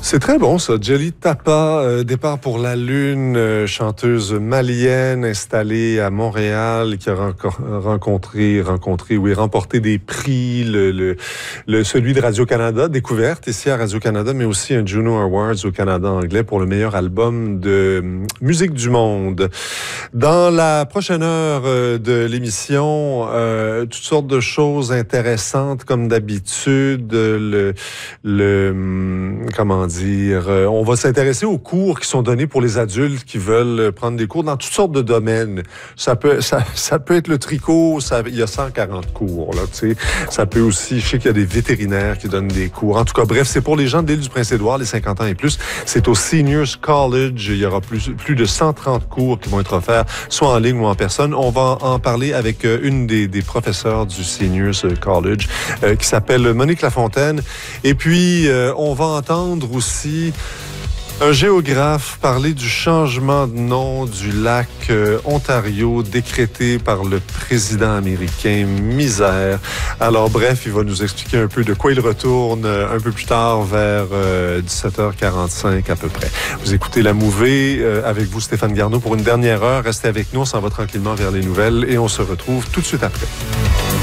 C'est très bon, ça. Jelly Tapa, départ pour la Lune, chanteuse malienne installée à Montréal, qui a remporté des prix, celui de Radio-Canada, découverte ici à Radio-Canada, mais aussi un Juno Awards au Canada anglais pour le meilleur album de musique du monde. Dans la prochaine heure de l'émission, toutes sortes de choses intéressantes, comme d'habitude, on va s'intéresser aux cours qui sont donnés pour les adultes qui veulent prendre des cours dans toutes sortes de domaines. Ça peut être le tricot, il y a 140 cours, là, tu sais. Ça peut aussi, je sais qu'il y a des vétérinaires qui donnent des cours. En tout cas, bref, c'est pour les gens de l'île du Prince-Édouard, les 50 ans et plus. C'est au Seniors College. Il y aura plus de 130 cours qui vont être offerts, soit en ligne ou en personne. On va en parler avec une des professeurs du Seniors College, qui s'appelle Monique Lafontaine. Et puis, on va entendre aussi un géographe parler du changement de nom du lac Ontario décrété par le président américain Misère. Alors bref, il va nous expliquer un peu de quoi il retourne un peu plus tard vers 17h45 à peu près. Vous écoutez La Mouvée avec vous Stéphane Garneau pour une dernière heure. Restez avec nous, on s'en va tranquillement vers les nouvelles et on se retrouve tout de suite après.